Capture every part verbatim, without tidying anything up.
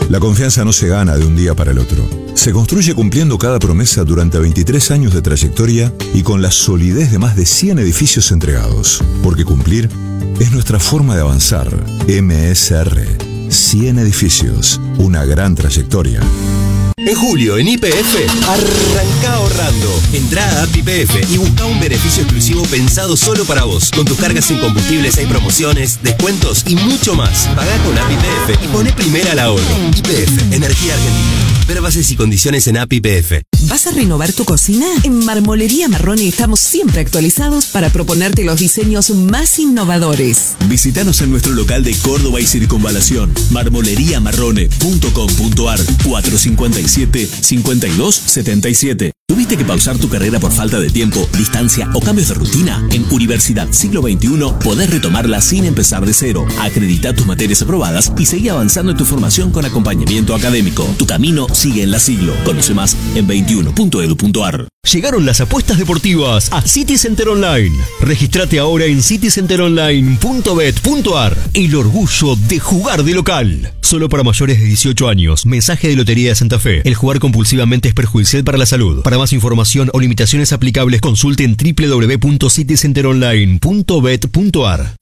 La confianza no se gana de un día para el otro. Se construye cumpliendo cada promesa durante veintitrés años de trayectoria y con la solidez de más de cien edificios entregados. Porque cumplir es nuestra forma de avanzar. M S R. cien edificios. Una gran trayectoria. En julio, en Y P F, arranca ahorrando. Entrá a App Y P F y busca un beneficio exclusivo pensado solo para vos. Con tus cargas en combustibles hay promociones, descuentos y mucho más. Pagá con App Y P F y poné primera al ahorro. Y P F, Energía Argentina. Ver bases y condiciones en App Y P F. ¿Vas a renovar tu cocina? En Marmolería Marrone estamos siempre actualizados para proponerte los diseños más innovadores. Visítanos en nuestro local de Córdoba y Circunvalación, marmolería marrone punto com punto ar, cuatro cinco siete, cinco dos siete siete. ¿Tuviste que pausar tu carrera por falta de tiempo, distancia o cambios de rutina? En Universidad Siglo veintiuno podés retomarla sin empezar de cero. Acredita tus materias aprobadas y seguí avanzando en tu formación con acompañamiento académico. Tu camino sigue en la Siglo. Conoce más en veintiuno punto edu punto ar. Llegaron las apuestas deportivas a City Center Online. Regístrate ahora en city center online punto bet punto ar. El orgullo de jugar de local. Solo para mayores de dieciocho años. Mensaje de Lotería de Santa Fe. El jugar compulsivamente es perjudicial para la salud. Para más información o limitaciones aplicables, consulte en doble u doble u doble u punto city center online punto bet punto ar.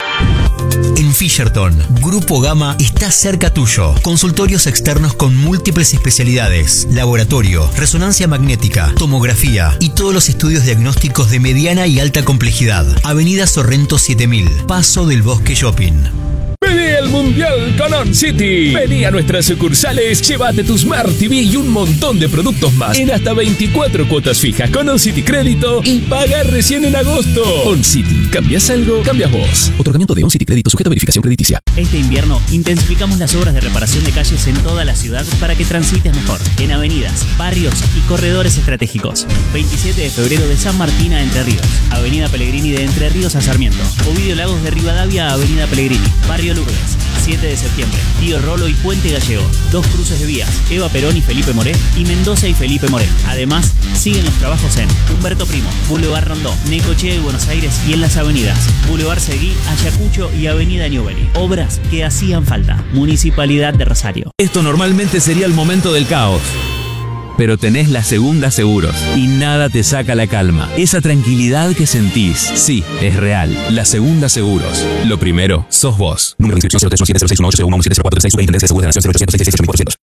En Fisherton, Grupo Gama está cerca tuyo. Consultorios externos con múltiples especialidades, laboratorio, resonancia magnética, tomografía y todos los estudios diagnósticos de mediana y alta complejidad. Avenida Sorrento siete mil, Paso del Bosque Shopping. Vení al Mundial con On City. Vení a nuestras sucursales, llévate tu Smart T V y un montón de productos más en hasta veinticuatro cuotas fijas con On City Crédito y pagar recién en agosto. On City, ¿cambias algo? Cambias vos. Otorgamiento de On City Crédito sujeto a verificación crediticia. Este invierno intensificamos las obras de reparación de calles en toda la ciudad para que transites mejor. En avenidas, barrios y corredores estratégicos. veintisiete de febrero de San Martín a Entre Ríos. Avenida Pellegrini de Entre Ríos a Sarmiento. Ovidio Lagos de Rivadavia a Avenida Pellegrini. Barrio Lourdes, siete de septiembre, Tío Rolo y Puente Gallego, dos cruces de vías, Eva Perón y Felipe Moré, y Mendoza y Felipe Moré. Además, siguen los trabajos en Humberto Primo, Boulevard Rondó, Necochea y Buenos Aires y en las avenidas Boulevard Seguí, Ayacucho y Avenida Newbery. Obras que hacían falta. Municipalidad de Rosario. Esto normalmente sería el momento del caos. Pero tenés la Segunda Seguros y nada te saca la calma. Esa tranquilidad que sentís, sí, es real. La Segunda Seguros. Lo primero, sos vos. Número de inscripción cero tres uno siete cero seis uno ocho cero uno uno siete cero cuatro seis. Superintendencia de Seguros de la Nación cero ochocientos seis seis ocho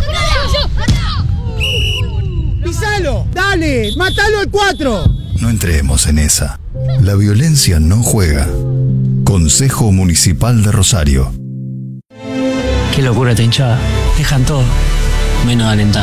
cuatrocientos. ¡Pisalo! ¡Dale! ¡Mátalo al cuatro! No entremos en esa. La violencia no juega. Consejo Municipal de Rosario. Qué locura esta hinchada. Dejan todo, menos de alentar.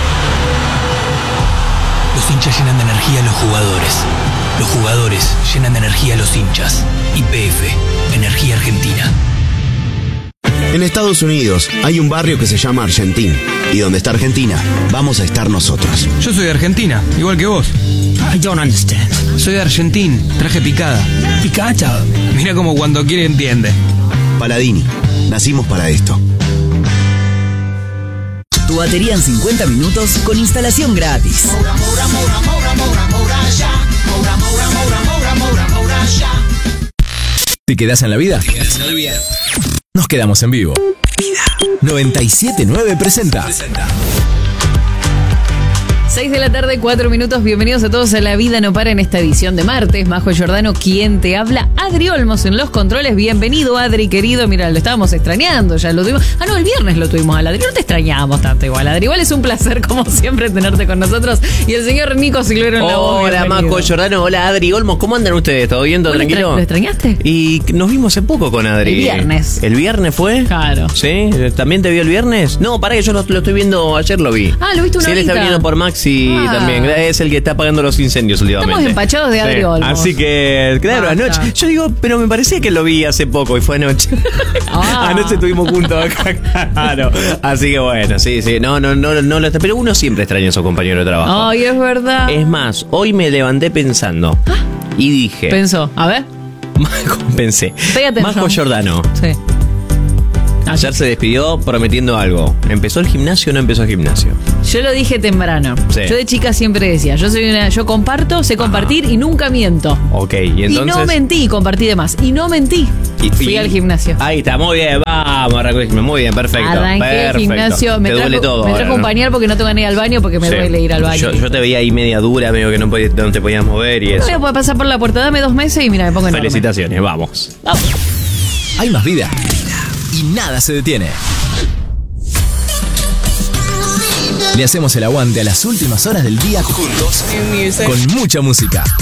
Los hinchas llenan de energía a los jugadores. Los jugadores llenan de energía a los hinchas. Y P F, Energía Argentina. En Estados Unidos hay un barrio que se llama Argentina. Y donde está Argentina, vamos a estar nosotros. Yo soy de Argentina, igual que vos. I don't understand. Soy de Argentina, traje picada. ¿Picada? Mira como cuando quiere entiende. Paladini, nacimos para esto. Tu batería en cincuenta minutos con instalación gratis. Moura, Moura, Moura, Moura, Moura, Moura, ya. Moura, Moura, Moura, Moura, Moura, Moura, ya. ¿Te quedás en la vida? ¿Te quedás en la vida? Nos quedamos en vivo. Vida. noventa y siete punto nueve presenta. presenta. seis de la tarde, cuatro minutos. Bienvenidos a todos a La Vida No Para en esta edición de martes. Majo Giordano, quien te habla. Adri Olmos en los controles. Bienvenido, Adri, querido. Mira, lo estábamos extrañando. Ya lo tuvimos. Ah, no, el viernes lo tuvimos al Adri. No te extrañamos tanto igual, Adri. Igual es un placer, como siempre, tenerte con nosotros. Y el señor Nico Silvero en la voz. Hola, Majo Giordano. Hola, Adri Olmos. ¿Cómo andan ustedes? ¿Todo bien? ¿Todo tranquilo? ¿Lo extrañaste? Y nos vimos hace poco con Adri. El viernes. ¿El viernes fue? Claro. ¿Sí? ¿También te vio el viernes? No, pará que yo lo, lo estoy viendo. Ayer lo vi. Ah, ¿lo viste una Sí, él está viniendo por Maxi ah. también. Es el que está apagando los incendios últimamente. Estamos empachados de Adri Olmos. Así que, claro, Basta. anoche. Yo digo, pero me parecía que lo vi hace poco y fue anoche. Ah. Anoche estuvimos juntos acá, claro. Así que bueno, sí, sí. No, no, no, no lo Pero uno siempre extraña a su compañero de trabajo. Ay, es verdad. Es más, hoy me levanté pensando ¿Ah? y dije. Pensó, a ver. Pensé. Pégate Majo Giordano. Sí. Ayer se despidió prometiendo algo. ¿Empezó el gimnasio o no empezó el gimnasio? Yo lo dije temprano. Sí. Yo de chica siempre decía, yo soy una, yo comparto, sé compartir Ajá. y nunca miento. Ok, y entonces. Y no mentí, compartí de más. Y no mentí. Y, Fui y- al gimnasio. Ahí está, muy bien, vamos, arrancó el gimnasio, muy bien, perfecto. Arranqué perfecto. el gimnasio, me Te trajo, duele todo. me ahora, trajo un ¿no? pañal porque no te gané ir al baño porque me Sí. duele ir al baño. Yo, yo te veía ahí media dura, medio que no, podías- no te podías mover y No eso. voy a poder pasar por la puerta, dame dos meses y mira, me pongo enorme. Felicitaciones, vamos. Vamos. Hay más vida. Y nada se detiene. Le hacemos el aguante a las últimas horas del día juntos. Con mucha música.